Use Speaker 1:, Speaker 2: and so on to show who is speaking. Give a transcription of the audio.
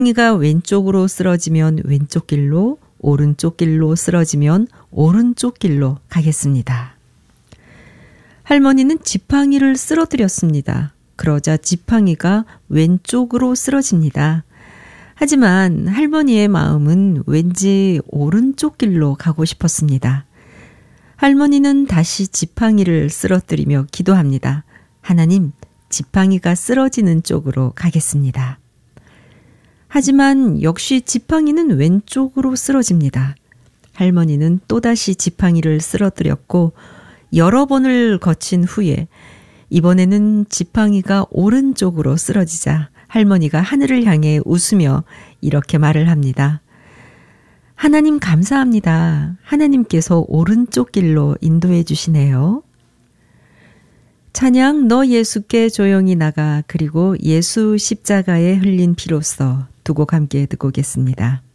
Speaker 1: 지팡이가 왼쪽으로 쓰러지면 왼쪽 길로, 오른쪽 길로 쓰러지면 오른쪽 길로 가겠습니다. 할머니는 지팡이를 쓰러뜨렸습니다. 그러자 지팡이가 왼쪽으로 쓰러집니다. 하지만 할머니의 마음은 왠지 오른쪽 길로 가고 싶었습니다. 할머니는 다시 지팡이를 쓰러뜨리며 기도합니다. 하나님, 지팡이가 쓰러지는 쪽으로 가겠습니다. 하지만 역시 지팡이는 왼쪽으로 쓰러집니다. 할머니는 또다시 지팡이를 쓰러뜨렸고 여러 번을 거친 후에 이번에는 지팡이가 오른쪽으로 쓰러지자 할머니가 하늘을 향해 웃으며 이렇게 말을 합니다. 하나님 감사합니다. 하나님께서 오른쪽 길로 인도해 주시네요. 찬양 너 예수께 조용히 나가 그리고 예수 십자가에 흘린 피로써 두 곡 함께 듣고 오겠습니다.